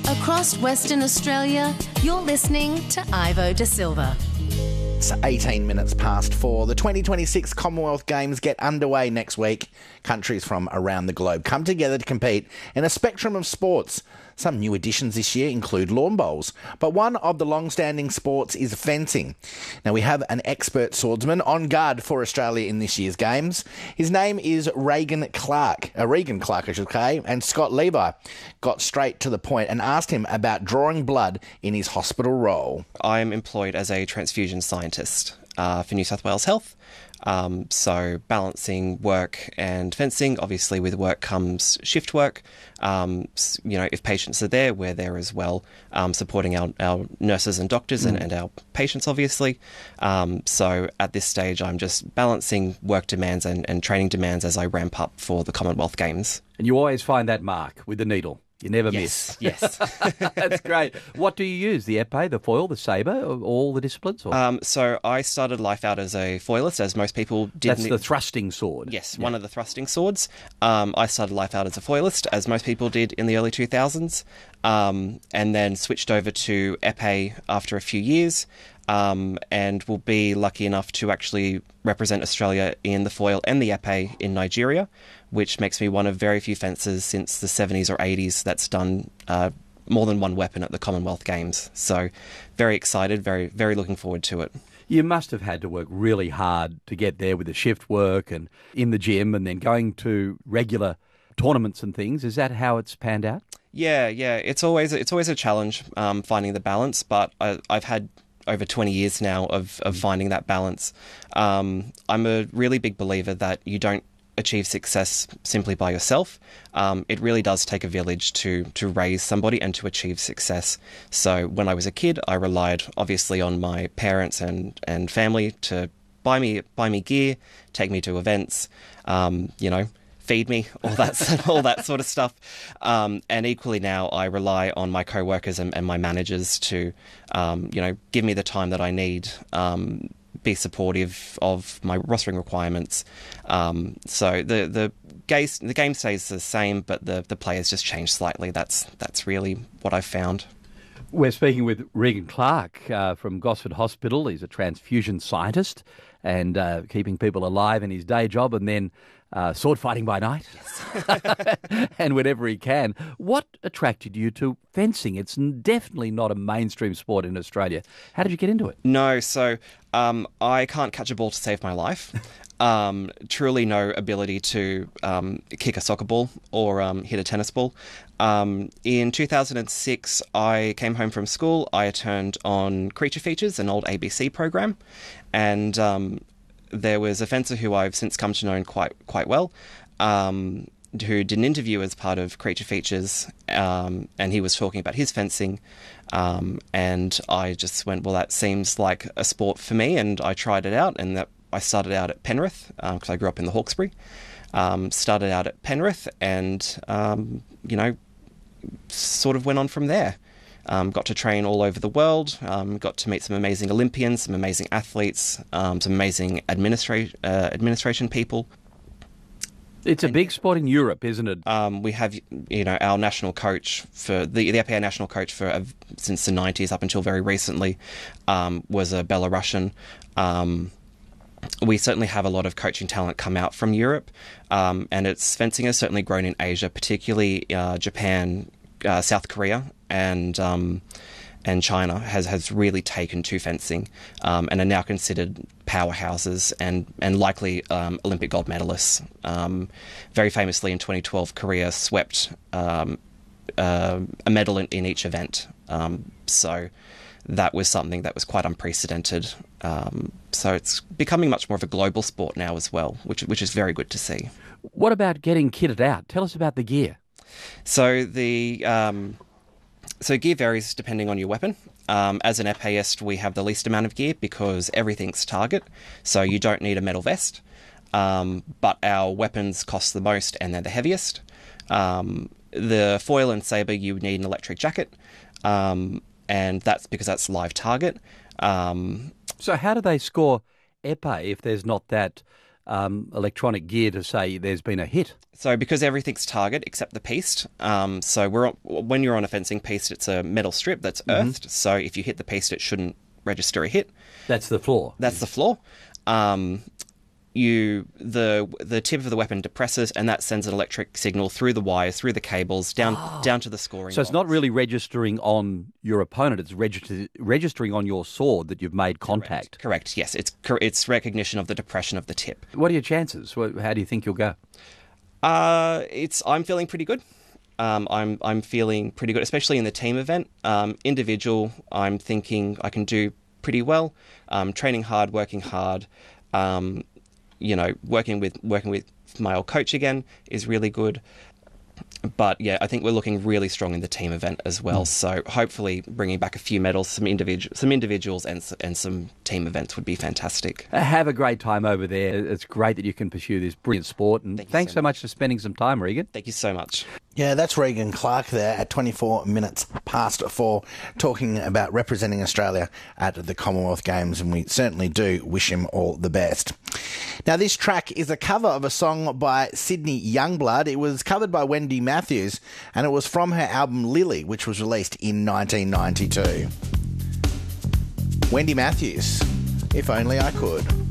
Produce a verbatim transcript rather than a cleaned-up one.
Across Western Australia, you're listening to Ivo De Silva. It's eighteen minutes past four. The twenty twenty-six Commonwealth Games get underway next week. Countries from around the globe come together to compete in a spectrum of sports. Some new additions this year include lawn bowls, but one of the long-standing sports is fencing. Now, we have an expert swordsman on guard for Australia in this year's Games. His name is Regan Clark, uh, Regan Clark, I should say, and Scott Levi got straight to the point and asked him about drawing blood in his hospital role. I am employed as a transfusion scientist uh, for New South Wales Health. Um, so balancing work and fencing. Obviously with work comes shift work. Um, you know, if patients are there, we're there as well, um, supporting our, our nurses and doctors mm. and, and our patients, obviously. Um, so at this stage, I'm just balancing work demands and, and training demands as I ramp up for the Commonwealth Games. And you always find that mark with the needle. You never yes, miss. Yes. That's great. What do you use? The epee, the foil, the sabre, all the disciplines? Or? Um, so I started life out as a foilist, as most people did. That's the thrusting sword. Yes, yeah. one of the thrusting swords. Um, I started life out as a foilist, as most people did in the early two thousands, um, and then switched over to epee after a few years. Um, and will be lucky enough to actually represent Australia in the foil and the epee in Nigeria, which makes me one of very few fencers since the seventies or eighties that's done uh, more than one weapon at the Commonwealth Games. So very excited, very, very looking forward to it. You must have had to work really hard to get there with the shift work and in the gym and then going to regular tournaments and things. Is that how it's panned out? Yeah, yeah. It's always, it's always a challenge um, finding the balance, but I, I've had over twenty years now of, of finding that balance. Um, I'm a really big believer that you don't achieve success simply by yourself. Um, it really does take a village to to raise somebody and to achieve success. So when I was a kid, I relied obviously on my parents and, and family to buy me buy me gear, take me to events, um, you know, feed me, all that all that sort of stuff. Um, and equally now, I rely on my co-workers and, and my managers to, um, you know, give me the time that I need, um, be supportive of my rostering requirements. Um, so the the game the game stays the same, but the the players just change slightly. That's that's really what I've found. We're speaking with Regan Clark uh, from Gosford Hospital. He's a transfusion scientist and uh, keeping people alive in his day job, and then uh, sword fighting by night, yes. And whenever he can. What attracted you to fencing? It's definitely not a mainstream sport in Australia. How did you get into it? No, so um, I can't catch a ball to save my life. Um, truly no ability to um, kick a soccer ball or um, hit a tennis ball. Um, in two thousand six, I came home from school. I turned on Creature Features, an old A B C program, and um, there was a fencer who I've since come to know quite quite well, um, who did an interview as part of Creature Features, um, and he was talking about his fencing, um, and I just went, well, that seems like a sport for me, and I tried it out, and that I started out at Penrith, because um, I grew up in the Hawkesbury. Um, started out at Penrith and, um, you know, sort of went on from there. Um, got to train all over the world, um, got to meet some amazing Olympians, some amazing athletes, um, some amazing administra- uh, administration people. It's a big sport in Europe, isn't it? Um, we have, you know, our national coach for the the epee national coach for uh, since the nineties up until very recently um, was a Belarusian. Um, we certainly have a lot of coaching talent come out from Europe, um, and its fencing has certainly grown in Asia, particularly uh, Japan, uh, South Korea, and um, and China has, has really taken to fencing um, and are now considered powerhouses and, and likely um, Olympic gold medalists. Um, very famously in twenty twelve, Korea swept um, uh, a medal in, in each event. Um, so that was something that was quite unprecedented. Um, so it's becoming much more of a global sport now as well, which which is very good to see. What about getting kitted out? Tell us about the gear. So the um, so gear varies depending on your weapon. Um, as an epeist, we have the least amount of gear because everything's target, so you don't need a metal vest. Um, but our weapons cost the most and they're the heaviest. Um, the foil and sabre, you need an electric jacket, um, and that's because that's live target. Um, so how do they score epee if there's not that um, electronic gear to say there's been a hit? So because everything's target except the piste, um, so we're on, when you're on a fencing piste, it's a metal strip that's earthed. Mm-hmm. So if you hit the piste, it shouldn't register a hit. That's the floor. That's the floor. Um, you the the tip of the weapon depresses, and that sends an electric signal through the wires, through the cables, down oh. down to the scoring. So it's box. not really registering on your opponent; it's registering registering on your sword that you've made contact. Correct. Correct. Yes, it's it's recognition of the depression of the tip. What are your chances? How do you think you'll go? Uh, it's I'm feeling pretty good. Um, I'm I'm feeling pretty good, especially in the team event. Um, individual, I'm thinking I can do pretty well. Um, training hard, working hard. Um, you know, working with working with my old coach again is really good. But yeah, I think we're looking really strong in the team event as well. Mm. So hopefully, bringing back a few medals, some individual, some individuals, and and some team events would be fantastic. Have a great time over there. It's great that you can pursue this brilliant sport. And Thank thanks so much. much for spending some time, Regan. Thank you so much. Yeah, that's Regan Clark there at twenty-four minutes past four, talking about representing Australia at the Commonwealth Games, and we certainly do wish him all the best. Now, this track is a cover of a song by Sydney Youngblood. It was covered by Wendy Matthews, and it was from her album Lily, which was released in nineteen ninety-two. Wendy Matthews, If Only I Could.